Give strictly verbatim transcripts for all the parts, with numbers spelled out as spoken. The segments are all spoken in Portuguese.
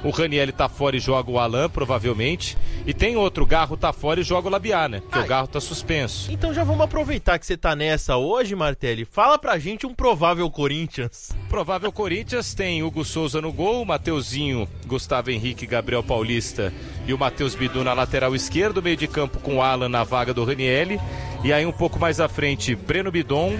O Ranieri tá fora e joga o Alan, provavelmente. E tem outro, o Garro tá fora e joga o Labiá, né? Porque ah, o Garro tá suspenso. Então já vamos aproveitar que você tá nessa hoje, Martelli. Fala pra gente um provável Corinthians. Provável Corinthians tem Hugo Souza no gol, Mateuzinho, Gustavo Henrique, Gabriel Paulista e o Matheus Bidu na lateral esquerda, meio de campo com o Alan na vaga do Ranieri. E aí um pouco mais à frente, Breno Bidon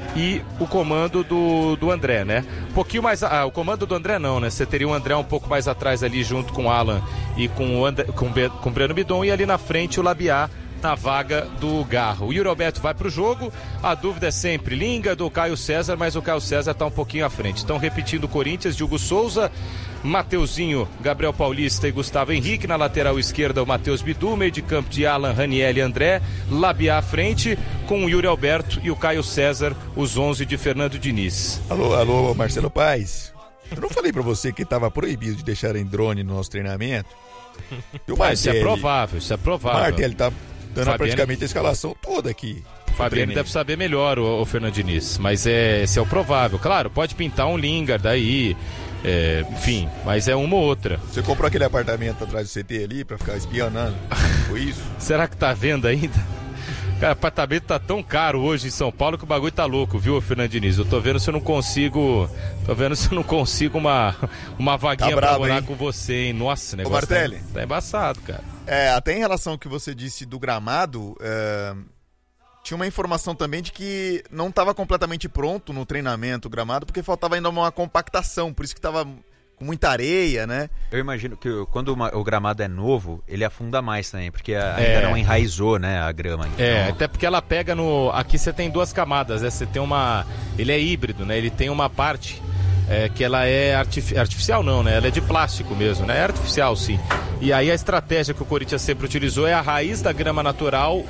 e o comando do, do André, né? Um pouquinho mais... Ah, o comando do André não, né? Você teria o André um pouco mais atrás ali junto com o Alan e com o, André, com, com o Breno Bidon, e ali na frente o Labiá na vaga do Garro. O Yuri Alberto vai pro jogo, a dúvida é sempre Linga do Caio César, mas o Caio César tá um pouquinho à frente. Então, repetindo, o Corinthians de Hugo Souza, Mateuzinho, Gabriel Paulista e Gustavo Henrique, na lateral esquerda o Matheus Bidu, meio de campo de Alan, Raniel e André, Labiá à frente, com o Yuri Alberto e o Caio César, os onze de Fernando Diniz. Alô, alô, Marcelo Paes. Eu não falei pra você que tava proibido de deixarem drone no nosso treinamento? E o Martelli, isso é provável, isso é provável. O Martelli tá dando Fabiano, praticamente a escalação toda aqui. O Fabiano deve saber melhor, o, o Fernando Diniz, mas é, esse é o provável. Claro, pode pintar um Lingard daí, é, enfim, mas é uma ou outra. Você comprou aquele apartamento atrás do C T ali pra ficar espionando? Foi isso? Será que tá vendo ainda? Cara, o apartamento tá tão caro hoje em São Paulo que o bagulho tá louco, viu, Fernando Diniz? Eu tô vendo se eu não consigo. Tô vendo se eu não consigo uma, uma vaguinha tá bravo, pra morar hein? Com você, hein? Nossa, o negócio tá, tá embaçado, cara. É, até em relação ao que você disse do gramado, é, tinha uma informação também de que não estava completamente pronto no treinamento o gramado, porque faltava ainda uma compactação, por isso que estava com muita areia, né? Eu imagino que quando uma, o gramado é novo, ele afunda mais também, porque ainda é. não enraizou, né, a grama. Então... É, até porque ela pega no... Aqui você tem duas camadas, né? Você tem uma... Ele é híbrido, né? Ele tem uma parte... É, que ela é artifici- artificial não, né? Ela é de plástico mesmo, né? É artificial, sim. E aí a estratégia que o Corinthians sempre utilizou é a raiz da grama natural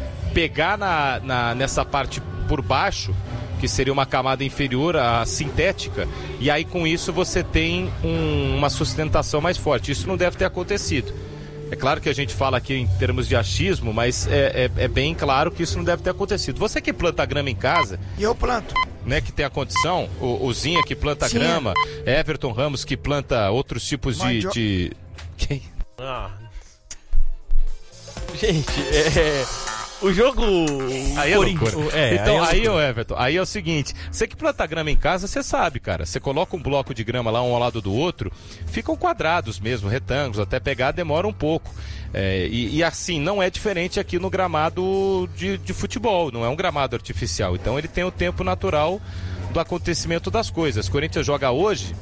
pegar na, na, nessa parte por baixo, que seria uma camada inferior à sintética, e aí com isso você tem um, uma sustentação mais forte. Isso não deve ter acontecido. É claro que a gente fala aqui em termos de achismo, mas é, é, é bem claro que isso não deve ter acontecido. Você que planta grama em casa... E eu planto. Né, que tem a condição, o, o Zinha que planta Sim. grama, Everton Ramos que planta outros tipos de... Mandio... de... Quem? Ah. Gente, é... O jogo... Aí é loucura. É, então, aí, é aí, ô Everton, aí é o seguinte, você que planta grama em casa, você sabe, cara, você coloca um bloco de grama lá um ao lado do outro, ficam quadrados mesmo, retângulos, até pegar demora um pouco. É, e, e assim, não é diferente aqui no gramado de, de futebol, não é um gramado artificial, então ele tem o tempo natural do acontecimento das coisas. Corinthians joga hoje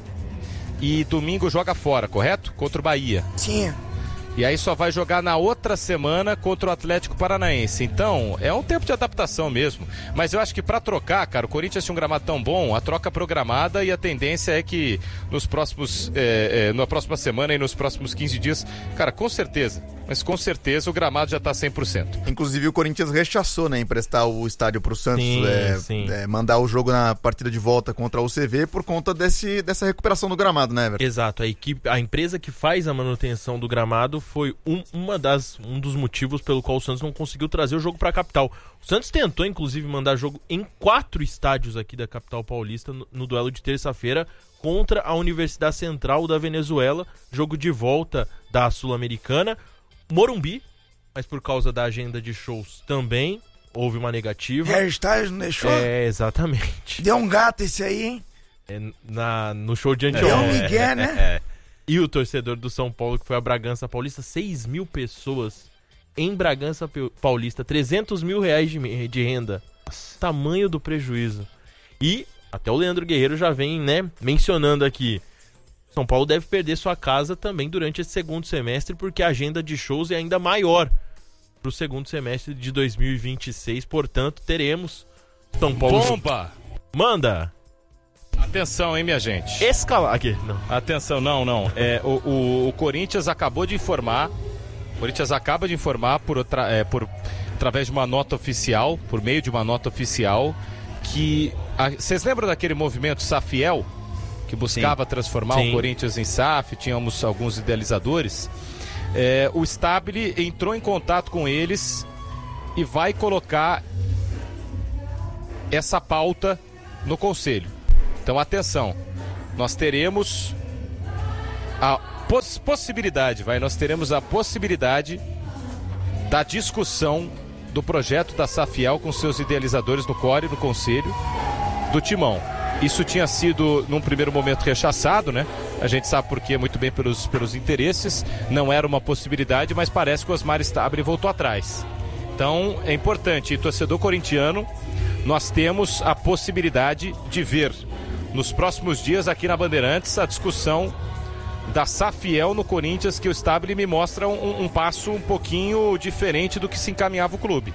e domingo joga fora, correto? Contra o Bahia. Sim. E aí só vai jogar na outra semana contra o Atlético Paranaense. Então, é um tempo de adaptação mesmo. Mas eu acho que pra trocar, cara, o Corinthians tinha um gramado tão bom, a troca programada, e a tendência é que nos próximos, é, é, na próxima semana e nos próximos quinze dias, cara, com certeza, mas com certeza o gramado já tá cem por cento. Inclusive o Corinthians rechaçou, né, emprestar o estádio pro Santos, sim, é, sim. É, mandar o jogo na partida de volta contra o C V por conta desse, dessa recuperação do gramado, né, Everton? Exato, a equipe, a empresa que faz a manutenção do gramado foi um, uma das, um dos motivos pelo qual o Santos não conseguiu trazer o jogo para a capital. O Santos tentou, inclusive, mandar jogo em quatro estádios aqui da capital paulista no, no duelo de terça-feira contra a Universidade Central da Venezuela, jogo de volta da Sul-Americana. Morumbi, mas por causa da agenda de shows também houve uma negativa. É, estádio não deixou? É, exatamente. Deu um gato esse aí, hein? É, na, no show de anteontem. Deu um migué, né? É, é. E o torcedor do São Paulo, que foi a Bragança Paulista, seis mil pessoas em Bragança Paulista, trezentos mil reais de, de renda. Tamanho do prejuízo. E até o Leandro Guerreiro já vem, né, mencionando aqui. São Paulo deve perder sua casa também durante esse segundo semestre, porque a agenda de shows é ainda maior para o segundo semestre de dois mil e vinte e seis. Portanto, teremos São Paulo... Bomba! Manda! Atenção, hein, minha gente. Escalar aqui. Não. Atenção, não, não. É, o, o, o Corinthians acabou de informar, o Corinthians acaba de informar por, outra, é, por através de uma nota oficial, por meio de uma nota oficial, que... A, vocês lembram daquele movimento Safiel? Que buscava Sim. transformar Sim. o Corinthians em S A F, tínhamos alguns idealizadores. É, o Stabile entrou em contato com eles e vai colocar essa pauta no Conselho. Então, atenção, nós teremos a Poss- possibilidade, vai, nós teremos a possibilidade da discussão do projeto da Safiel com seus idealizadores no Core, no Conselho do Timão. Isso tinha sido, num primeiro momento, rechaçado, né? A gente sabe por quê, muito bem pelos, pelos interesses. Não era uma possibilidade, mas parece que o Osmar Stabile voltou atrás. Então, é importante. E torcedor corintiano, nós temos a possibilidade de ver, nos próximos dias aqui na Bandeirantes, a discussão da Safiel no Corinthians, que o Stabile me mostra um, um passo um pouquinho diferente do que se encaminhava o clube.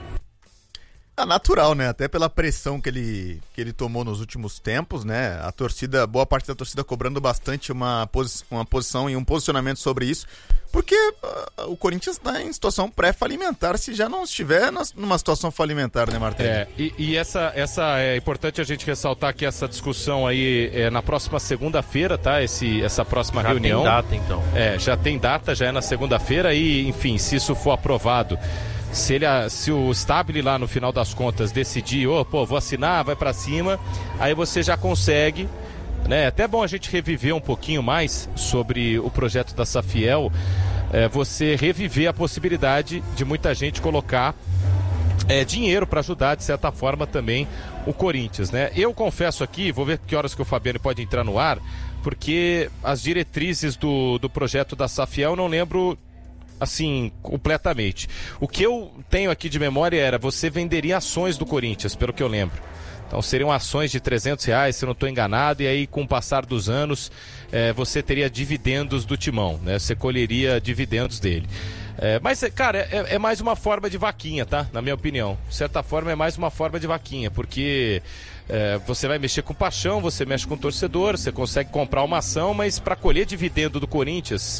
É natural, né? Até pela pressão que ele, que ele tomou nos últimos tempos, né? A torcida, boa parte da torcida cobrando bastante uma, posi- uma posição e um posicionamento sobre isso, porque uh, o Corinthians está em situação pré-falimentar, se já não estiver nas, numa situação falimentar, né, Martins? É, e, e essa, essa é importante a gente ressaltar que essa discussão aí é na próxima segunda-feira, tá? Esse, essa próxima Já reunião. tem data, então. É, já tem data, já é na segunda-feira e, enfim, se isso for aprovado, se, ele, se o Stabile lá no final das contas decidir, ô, oh, pô, vou assinar, vai pra cima, aí você já consegue, né? É até bom a gente reviver um pouquinho mais sobre o projeto da Safiel, é, você reviver a possibilidade de muita gente colocar é, dinheiro para ajudar, de certa forma, também o Corinthians, né? Eu confesso aqui, vou ver que horas que o Fabiano pode entrar no ar, porque as diretrizes do, do projeto da Safiel eu não lembro assim, completamente. O que eu tenho aqui de memória era, você venderia ações do Corinthians, pelo que eu lembro. Então seriam ações de trezentos reais, se eu não estou enganado, e aí com o passar dos anos, é, você teria dividendos do Timão, né? Você colheria dividendos dele. É, mas, cara, é, é mais uma forma de vaquinha, tá? Na minha opinião. De certa forma, é mais uma forma de vaquinha, porque é, você vai mexer com paixão, você mexe com o torcedor, você consegue comprar uma ação, mas para colher dividendo do Corinthians,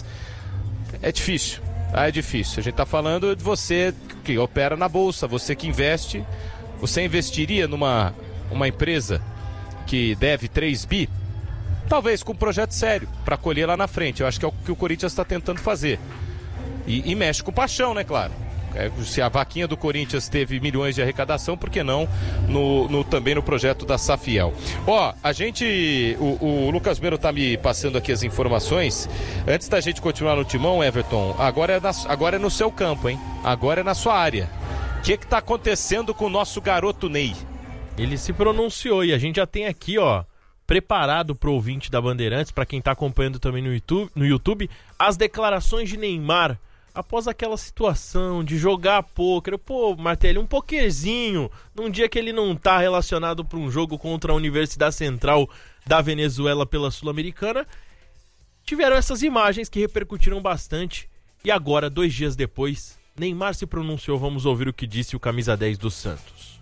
é difícil. Ah, é difícil. A gente tá falando de você que opera na bolsa, você que investe. Você investiria numa uma empresa que deve três bi? Talvez com um projeto sério, para colher lá na frente. Eu acho que é o que o Corinthians está tentando fazer. E, e mexe com paixão, né, claro? É, se a vaquinha do Corinthians teve milhões de arrecadação, por que não no, no, também no projeto da Safiel? Ó, a gente, o, o Lucas Melo tá me passando aqui as informações. Antes da gente continuar no Timão, Everton, agora é, na, agora é no seu campo, hein? Agora é na sua área. O que que tá acontecendo com o nosso garoto Ney? Ele se pronunciou e a gente já tem aqui, ó, preparado pro ouvinte da Bandeirantes, para quem tá acompanhando também no YouTube, no YouTube, as declarações de Neymar após aquela situação de jogar pôquer. Pô, Martelli, um pokerzinho, num dia que ele não tá relacionado para um jogo contra a Universidade Central da Venezuela pela Sul-Americana. Tiveram essas imagens que repercutiram bastante. E agora, dois dias depois, Neymar se pronunciou. Vamos ouvir o que disse o camisa dez do Santos.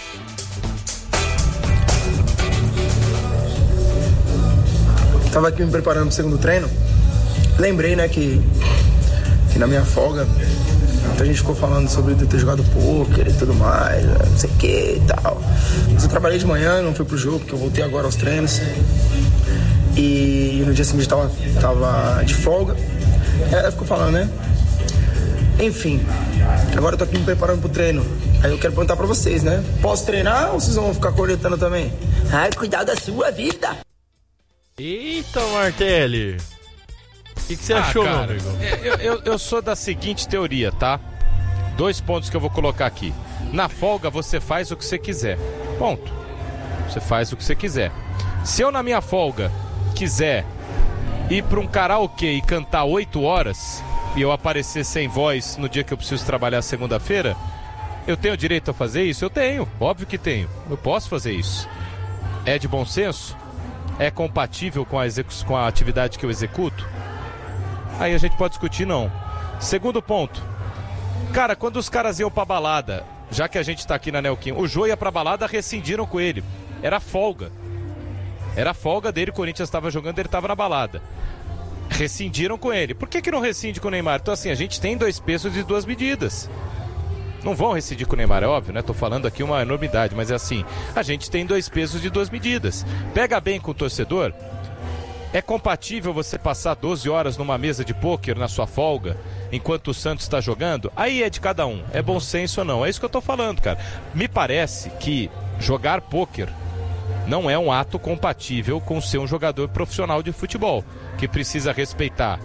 Tava aqui me preparando pro segundo treino. Lembrei, né, que que na minha folga, muita gente ficou falando sobre eu ter jogado pôquer e tudo mais, não sei o que e tal. Mas eu trabalhei de manhã, não fui pro jogo, porque eu voltei agora aos treinos. E no dia seguinte tava, tava de folga. E ela ficou falando, né? Enfim, agora eu tô aqui me preparando pro treino. Aí eu quero perguntar pra vocês, né? Posso treinar ou vocês vão ficar coletando também? Ai, cuidado da sua vida! Eita, Martelli! O que, que você ah, achou, cara, meu amigo? Eu, eu, eu sou da seguinte teoria, tá? Dois pontos que eu vou colocar aqui. Na folga, você faz o que você quiser. Ponto. Você faz o que você quiser. Se eu, na minha folga, quiser ir pra um karaokê e cantar oito horas e eu aparecer sem voz no dia que eu preciso trabalhar segunda-feira, eu tenho direito a fazer isso? Eu tenho. Óbvio que tenho. Eu posso fazer isso. É de bom senso? É compatível com a, execu- com a atividade que eu executo? Aí a gente pode discutir, não. Segundo ponto. Cara, quando os caras iam pra balada, já que a gente tá aqui na Neoquim, o Jô ia pra balada, rescindiram com ele. Era folga. Era folga dele, o Corinthians tava jogando, ele tava na balada. Rescindiram com ele. Por que que não rescinde com o Neymar? Então assim, a gente tem dois pesos e duas medidas. Não vão rescindir com o Neymar, é óbvio, né? Tô falando aqui uma enormidade, mas é assim. A gente tem dois pesos e duas medidas. Pega bem com o torcedor. É compatível você passar doze horas numa mesa de pôquer na sua folga, enquanto o Santos está jogando? Aí é de cada um. É bom senso ou não? É isso que eu tô falando, cara. Me parece que jogar pôquer não é um ato compatível com ser um jogador profissional de futebol, que precisa respeitar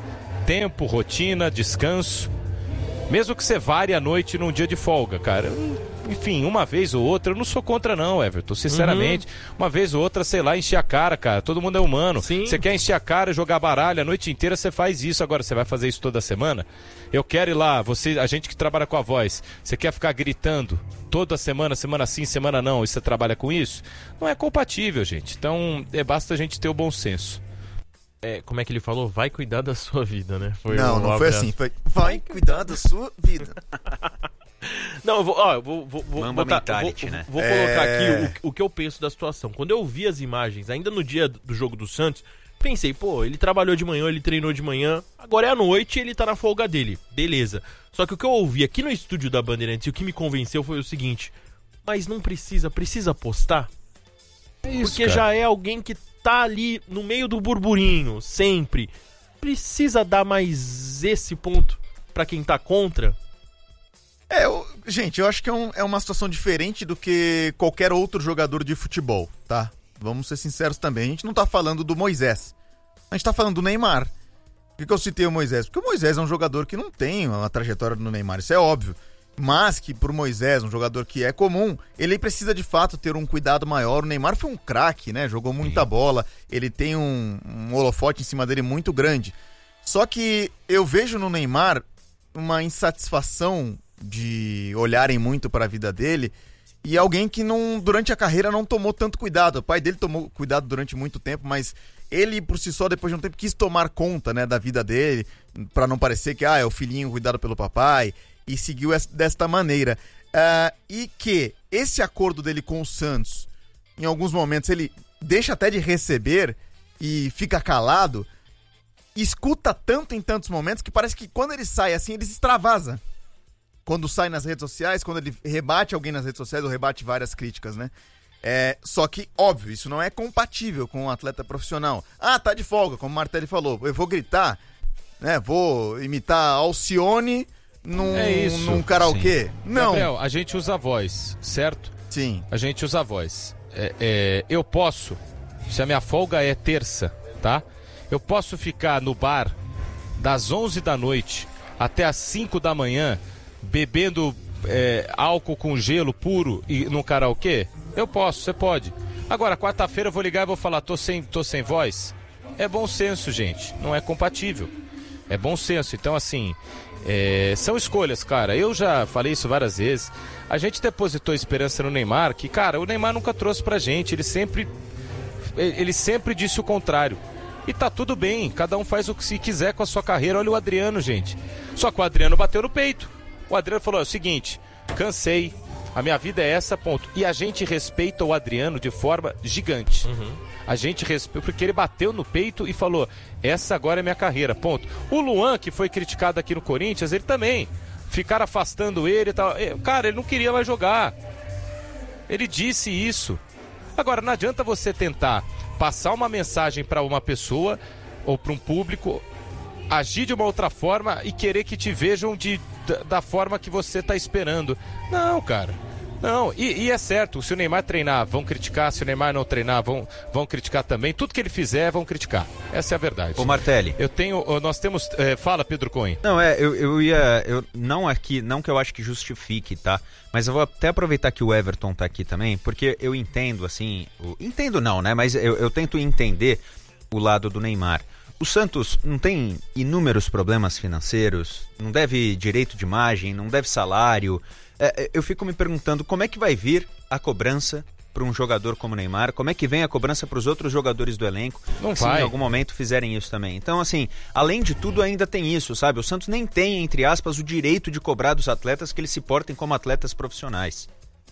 tempo, rotina, descanso. Mesmo que você varie a noite num dia de folga, cara. Eu, enfim, uma vez ou outra, eu não sou contra não, Everton, sinceramente. Uhum. Uma vez ou outra, sei lá, encher a cara, cara. Todo mundo é humano. Sim. Você quer encher a cara, jogar baralho a noite inteira, você faz isso. Agora, você vai fazer isso toda semana? Eu quero ir lá, você, a gente que trabalha com a voz, você quer ficar gritando toda semana, semana sim, semana não, e você trabalha com isso? Não é compatível, gente. Então, é, basta a gente ter o bom senso. É, como é que ele falou? Vai cuidar da sua vida, né? Foi não, um não foi assim. Foi, vai cuidar da sua vida. Não, eu vou, ó, eu vou, vou, vou, Mamba botar, mentality, vou, né? vou É... colocar aqui o, o que eu penso da situação. Quando eu vi as imagens, ainda no dia do jogo do Santos, pensei, pô, ele trabalhou de manhã, ele treinou de manhã, agora é à noite e ele tá na folga dele. Beleza. Só que o que eu ouvi aqui no estúdio da Bandeirantes e o que me convenceu foi o seguinte: mas não precisa, precisa postar? É isso, Porque cara. já é alguém que tá ali no meio do burburinho, sempre. Precisa dar mais esse ponto pra quem tá contra? É, eu, gente, eu acho que é, um, é uma situação diferente do que qualquer outro jogador de futebol, tá? Vamos ser sinceros também. A gente não tá falando do Moisés. A gente tá falando do Neymar. Por que eu citei o Moisés? Porque o Moisés é um jogador que não tem uma trajetória do Neymar, isso é óbvio. Mas que por Moisés, um jogador que é comum, ele precisa de fato ter um cuidado maior. O Neymar foi um craque, né? Jogou muita bola, ele tem um, um holofote em cima dele muito grande. Só que eu vejo no Neymar uma insatisfação de olharem muito para a vida dele e alguém que não, durante a carreira não tomou tanto cuidado. O pai dele tomou cuidado durante muito tempo, mas ele por si só, depois de um tempo, quis tomar conta, né, da vida dele, para não parecer que ah, é o filhinho cuidado pelo papai, e seguiu desta maneira. Uh, e que esse acordo dele com o Santos, em alguns momentos ele deixa até de receber e fica calado, escuta tanto em tantos momentos que parece que quando ele sai assim, ele se extravasa. Quando sai nas redes sociais, quando ele rebate alguém nas redes sociais, ou rebate várias críticas, né? É, só que, óbvio, isso não é compatível com um atleta profissional. Ah, tá de folga, como o Martelli falou. Eu vou gritar, né? Vou imitar Alcione num, é isso, num karaokê. Sim. Não. Gabriel, a gente usa a voz, certo? Sim. A gente usa a voz. É, é, eu posso, se a minha folga é terça, tá? Eu posso ficar no bar das onze da noite até as cinco da manhã bebendo é, álcool com gelo puro e no karaokê? Eu posso, você pode. Agora, quarta-feira eu vou ligar e vou falar, tô sem, tô sem voz. É bom senso, gente. Não é compatível. É bom senso. Então, assim, é, são escolhas, cara. Eu já falei isso várias vezes. A gente depositou esperança no Neymar, que, cara, o Neymar nunca trouxe pra gente. Ele sempre, ele sempre disse o contrário. E tá tudo bem. Cada um faz o que se quiser com a sua carreira. Olha o Adriano, gente. Só que o Adriano bateu no peito. O Adriano falou, é o seguinte, cansei, a minha vida é essa, ponto. E a gente respeita o Adriano de forma gigante. Uhum. A gente respeita, porque ele bateu no peito e falou, essa agora é minha carreira, ponto. O Luan, que foi criticado aqui no Corinthians, ele também. Ficaram afastando ele e tal. Cara, ele não queria mais jogar. Ele disse isso. Agora, não adianta você tentar passar uma mensagem para uma pessoa ou para um público, agir de uma outra forma e querer que te vejam de, da, da forma que você tá esperando. Não, cara. Não, e, e é certo, se o Neymar treinar, vão criticar, se o Neymar não treinar, vão, vão criticar também. Tudo que ele fizer, vão criticar. Essa é a verdade. Ô Martelli. Eu tenho, nós temos, é, fala Pedro Cohen. Não, é, eu, eu ia, eu, não aqui, não que eu acho que justifique, tá? Mas eu vou até aproveitar que o Everton tá aqui também, porque eu entendo, assim, o, entendo não, né? Mas eu, eu tento entender o lado do Neymar. O Santos não tem inúmeros problemas financeiros, não deve direito de imagem, não deve salário. É, eu fico me perguntando como é que vai vir a cobrança para um jogador como o Neymar, como é que vem a cobrança para os outros jogadores do elenco, não se vai. em algum momento fizerem isso também. Então, assim, além de tudo ainda tem isso, sabe? O Santos nem tem, entre aspas, o direito de cobrar dos atletas que eles se portem como atletas profissionais.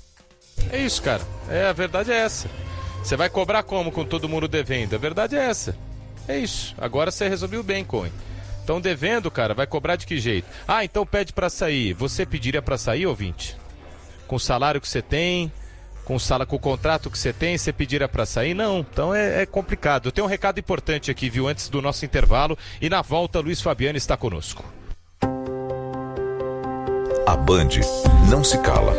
É isso, cara. É, a verdade é essa. Você vai cobrar como com todo mundo devendo? A verdade é essa. É isso. Agora você resolveu bem, Cohen. Então devendo, cara, vai cobrar de que jeito? Ah, então pede pra sair. Você pediria pra sair, ouvinte? Com o salário que você tem, com o, sal... com o contrato que você tem, você pediria pra sair? Não. Então é, é complicado. Eu tenho um recado importante aqui, viu, antes do nosso intervalo. E na volta, Luiz Fabiano está conosco. A Band não se cala.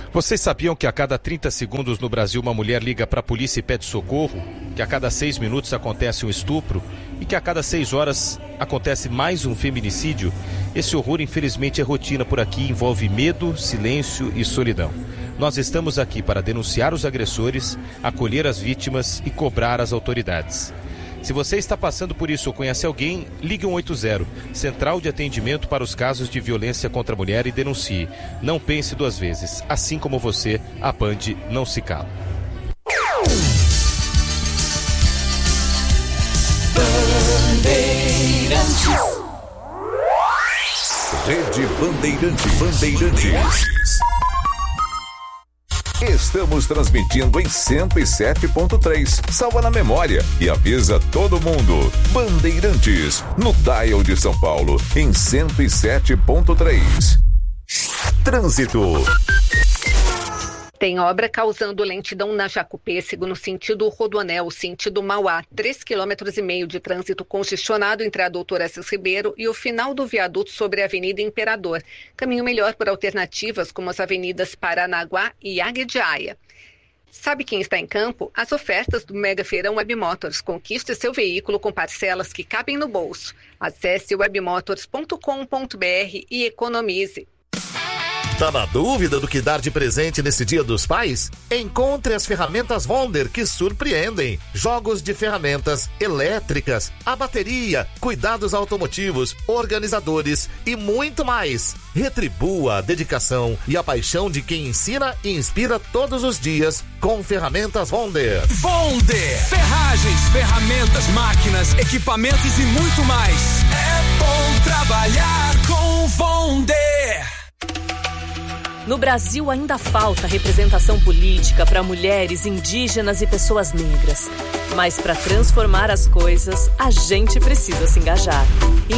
Vocês sabiam que a cada trinta segundos no Brasil uma mulher liga para a polícia e pede socorro? Que a cada seis minutos acontece um estupro? E que a cada seis horas acontece mais um feminicídio? Esse horror, infelizmente, é rotina por aqui e envolve medo, silêncio e solidão. Nós estamos aqui para denunciar os agressores, acolher as vítimas e cobrar as autoridades. Se você está passando por isso ou conhece alguém, ligue um oito zero, Central de Atendimento para os Casos de Violência contra a Mulher, e denuncie. Não pense duas vezes. Assim como você, a Band não se cala. Rede Bandeirantes. Bandeirantes. Estamos transmitindo em cento e sete ponto três. Salva na memória e avisa todo mundo. Bandeirantes, no dial de São Paulo, em cento e sete ponto três. Trânsito. Tem obra causando lentidão na Jacupêssego, no sentido Rodoanel, sentido Mauá. três quilômetros e meio de trânsito congestionado entre a Doutor Assis Ribeiro e o final do viaduto sobre a Avenida Imperador. Caminho melhor por alternativas como as avenidas Paranaguá e Águia de Aia. Sabe quem está em campo? As ofertas do Mega Feirão Webmotors. Conquiste seu veículo com parcelas que cabem no bolso. Acesse webmotors ponto com ponto br e economize. Tá na dúvida do que dar de presente nesse Dia dos Pais? Encontre as ferramentas Wonder que surpreendem. Jogos de ferramentas elétricas, a bateria, cuidados automotivos, organizadores e muito mais. Retribua a dedicação e a paixão de quem ensina e inspira todos os dias com ferramentas Wonder. Wonder! Ferragens, ferramentas, máquinas, equipamentos e muito mais. É bom trabalhar com Wonder! No Brasil ainda falta representação política para mulheres, indígenas e pessoas negras. Mas para transformar as coisas, a gente precisa se engajar.